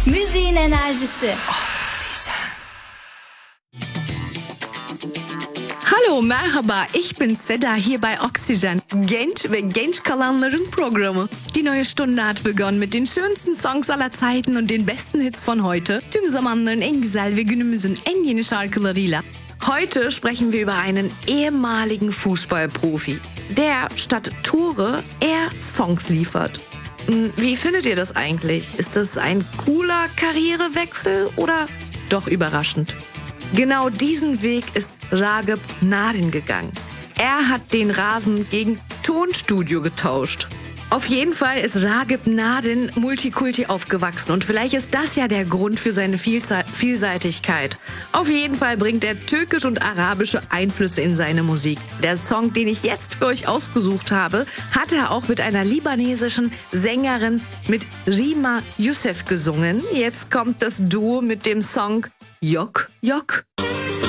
Müziğin enerjisi. Hallo, merhaba, ich bin Seda hier bei Oxygen. Genç ve genç kalanların programı. Die neue Stunde hat begonnen mit den schönsten Songs aller Zeiten und den besten Hits von heute. Tüm zamanların en güzel ve günümüzün en yeni şarkılarıyla. Heute sprechen wir über einen ehemaligen Fußballprofi, der statt Tore eher Songs liefert. Wie findet ihr das eigentlich? Ist das ein cooler Karrierewechsel oder doch überraschend? Genau diesen Weg ist Ragıp Narin gegangen. Er hat den Rasen gegen Tonstudio getauscht. Auf jeden Fall ist Ragıp Narin Multikulti aufgewachsen und vielleicht ist das ja der Grund für seine Vielseitigkeit. Auf jeden Fall bringt er türkische und arabische Einflüsse in seine Musik. Der Song, den ich jetzt für euch ausgesucht habe, hat er auch mit einer libanesischen Sängerin mit Rima Youssef gesungen. Jetzt kommt das Duo mit dem Song Yok Yok.